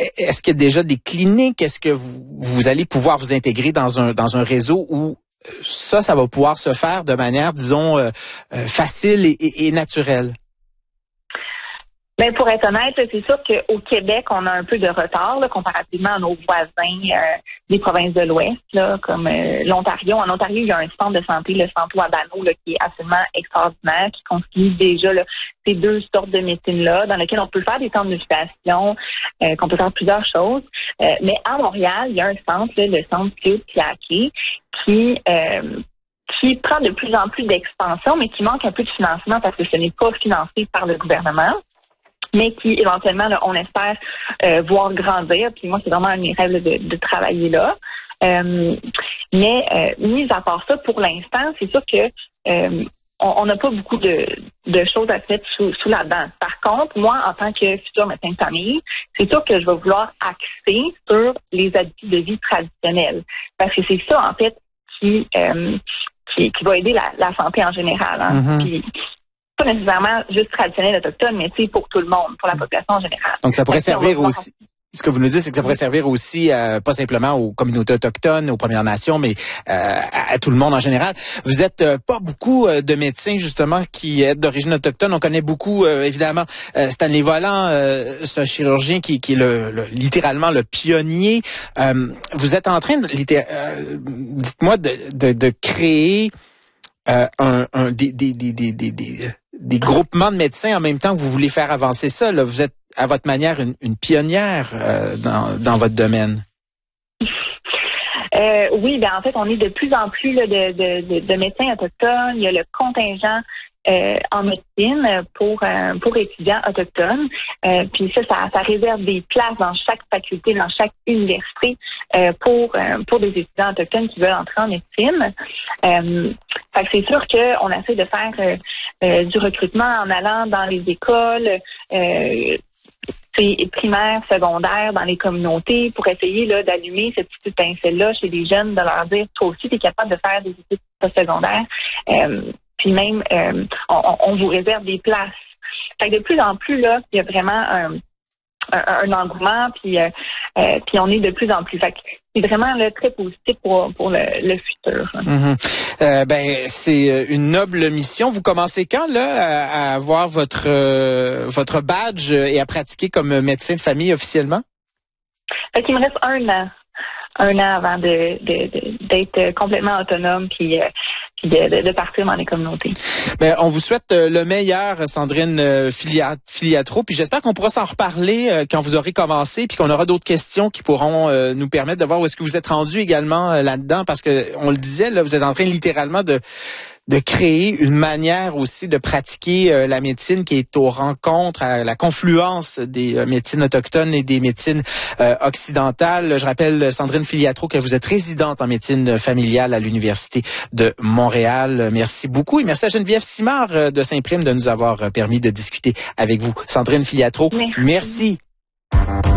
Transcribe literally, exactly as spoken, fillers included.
est-ce qu'il y a déjà des cliniques? Est-ce que vous, vous allez pouvoir vous intégrer dans un dans un réseau où ça, ça va pouvoir se faire de manière, disons, euh, euh, facile et, et, et naturelle? Ben pour être honnête, c'est sûr qu'au Québec, on a un peu de retard là, comparativement à nos voisins euh, des provinces de l'Ouest, là, comme euh, l'Ontario. En Ontario, il y a un centre de santé, le centre Wabano, là, qui est absolument extraordinaire, qui concilie déjà là, ces deux sortes de médecine-là, dans lesquelles on peut faire des centres de mutation, euh, qu'on peut faire plusieurs choses. Euh, mais à Montréal, il y a un centre, là, le centre Claude Piaquet, qui euh, qui prend de plus en plus d'expansion, mais qui manque un peu de financement parce que ce n'est pas financé par le gouvernement, mais qui, éventuellement, là, on espère euh, voir grandir. Puis moi, c'est vraiment un de mes rêves là, de, de travailler là. Euh, mais, euh, mis à part ça, pour l'instant, c'est sûr que euh, on n'a pas beaucoup de, de choses à se mettre sous, sous la dent. Par contre, moi, en tant que futur médecin de famille, c'est sûr que je vais vouloir axer sur les habitudes de vie traditionnelles. Parce que c'est ça, en fait, qui, euh, qui, qui va aider la, la santé en général. Hein. Mm-hmm. Puis, pas nécessairement juste traditionnel autochtone, mais tu sais, pour tout le monde, pour la population en général. Donc, ça pourrait servir aussi, ce que vous nous dites, c'est que ça pourrait servir aussi, euh, pas simplement aux communautés autochtones, aux Premières Nations, mais euh, à, à tout le monde en général. Vous êtes euh, pas beaucoup euh, de médecins, justement, qui êtes d'origine autochtone. On connaît beaucoup, euh, évidemment, euh, Stanley Volant, euh, ce chirurgien qui, qui est le, le, littéralement le pionnier. Euh, vous êtes en train, de, euh, dites-moi, de, de, de créer euh, un, un des, des, des, des, des, des des groupements de médecins en même temps que vous voulez faire avancer ça. Là. Vous êtes, à votre manière, une, une pionnière euh, dans, dans votre domaine. Euh, oui, ben en fait, on est de plus en plus là, de, de, de, de médecins autochtones. Il y a le contingent euh, en médecine pour euh, pour étudiants autochtones. Euh, puis ça, ça, ça réserve des places dans chaque faculté, dans chaque université euh, pour euh, pour des étudiants autochtones qui veulent entrer en médecine. Euh, fait que c'est sûr qu'on essaie de faire euh, euh, du recrutement en allant dans les écoles, euh, primaires, secondaires, dans les communautés, pour essayer là d'allumer cette petite étincelle-là chez les jeunes, de leur dire, toi aussi, tu es capable de faire des études postsecondaires. Euh, puis même, euh, on, on vous réserve des places. Fait que de plus en plus, là, il y a vraiment un, un, un engouement, puis, euh, euh, puis on est de plus en plus. Fait que c'est vraiment là, très positif pour, pour le, le futur. Mm-hmm. Euh, ben, c'est une noble mission. Vous commencez quand là à, à avoir votre euh, votre badge et à pratiquer comme médecin de famille officiellement? Fait qu'il me reste un an. Un an avant de, de, de d'être complètement autonome puis, euh, puis de, de, de partir dans les communautés. Ben, on vous souhaite le meilleur, Sandrine Filiatro, puis j'espère qu'on pourra s'en reparler euh, quand vous aurez commencé, puis qu'on aura d'autres questions qui pourront euh, nous permettre de voir où est-ce que vous êtes rendu également euh, là-dedans, parce que on le disait, là, vous êtes en train littéralement de de créer une manière aussi de pratiquer euh, la médecine qui est aux rencontres, à la confluence des euh, médecines autochtones et des médecines euh, occidentales. Je rappelle, Sandrine Filiatro, que vous êtes résidente en médecine familiale à l'Université de Montréal. Merci beaucoup et merci à Geneviève Simard euh, de Saint-Prime de nous avoir permis de discuter avec vous. Sandrine Filiatro, merci. merci.